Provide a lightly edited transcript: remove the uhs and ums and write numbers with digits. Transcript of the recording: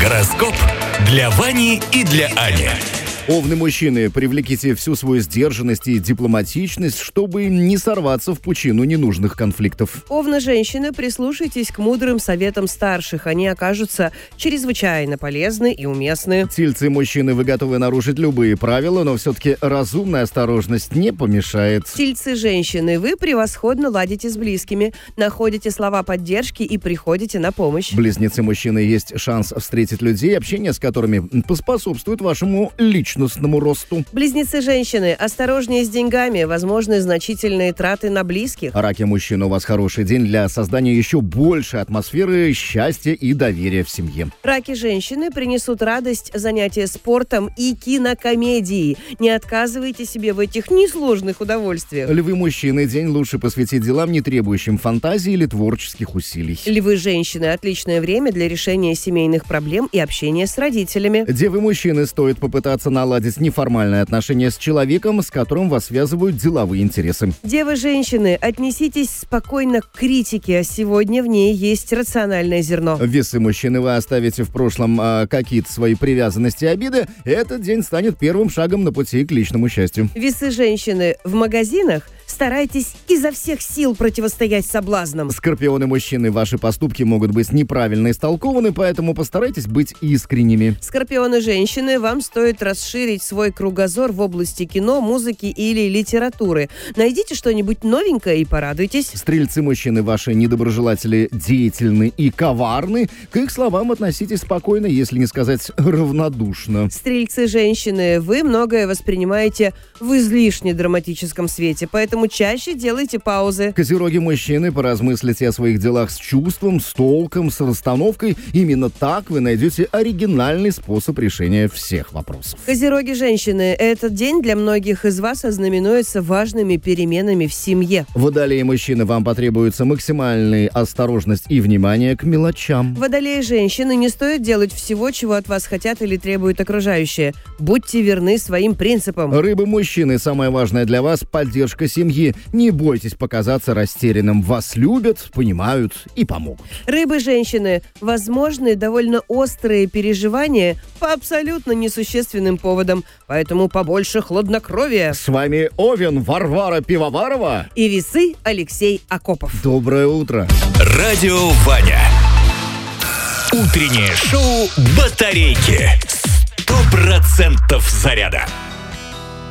Гороскоп для Вани и для Ани. Овны мужчины, привлеките всю свою сдержанность и дипломатичность, чтобы не сорваться в пучину ненужных конфликтов. Овны женщины, прислушайтесь к мудрым советам старших. Они окажутся чрезвычайно полезны и уместны. Тельцы мужчины, вы готовы нарушить любые правила, но все-таки разумная осторожность не помешает. Тельцы женщины, вы превосходно ладите с близкими, находите слова поддержки и приходите на помощь. Близнецы мужчины, есть шанс встретить людей, общение с которыми поспособствует вашему личному росту. Близнецы женщины, осторожнее с деньгами, возможны значительные траты на близких. Раки мужчин, у вас хороший день для создания еще большей атмосферы счастья и доверия в семье. Раки женщины принесут радость занятия спортом и кинокомедией. Не отказывайте себе в этих несложных удовольствиях. Львы мужчины, день лучше посвятить делам, не требующим фантазии или творческих усилий. Львы женщины, отличное время для решения семейных проблем и общения с родителями. Девы мужчины, стоит попытаться наладить неформальные отношения с человеком, с которым вас связывают деловые интересы. Девы женщины, отнеситесь спокойно к критике, а сегодня в ней есть рациональное зерно. Весы мужчины, вы оставите в прошлом какие-то свои привязанности и обиды, этот день станет первым шагом на пути к личному счастью. Весы женщины, в магазинах старайтесь изо всех сил противостоять соблазнам. Скорпионы мужчины, ваши поступки могут быть неправильно истолкованы, поэтому постарайтесь быть искренними. Скорпионы женщины, вам стоит расширить свой кругозор в области кино, музыки или литературы. Найдите что-нибудь новенькое и порадуйтесь. Стрельцы мужчины, ваши недоброжелатели деятельны и коварны. К их словам относитесь спокойно, если не сказать равнодушно. Стрельцы женщины, вы многое воспринимаете в излишне драматическом свете, поэтому чаще делайте паузы. Козероги мужчины, поразмыслите о своих делах с чувством, с толком, с расстановкой. Именно так вы найдете оригинальный способ решения всех вопросов. Козероги женщины, этот день для многих из вас ознаменуется важными переменами в семье. Водолеи мужчины, вам потребуется максимальная осторожность и внимание к мелочам. Водолеи женщины, не стоит делать всего, чего от вас хотят или требуют окружающие. Будьте верны своим принципам. Рыбы мужчины, самое важное для вас – поддержка семьи. Не бойтесь показаться растерянным. Вас любят, понимают и помогут. Рыбы женщины, возможны довольно острые переживания по абсолютно несущественным поводам, поэтому побольше хладнокровия. С вами Овен Варвара Пивоварова И весы Алексей Акопов. Доброе утро. Радио Ваня. Утреннее шоу «Батарейки». 100% заряда.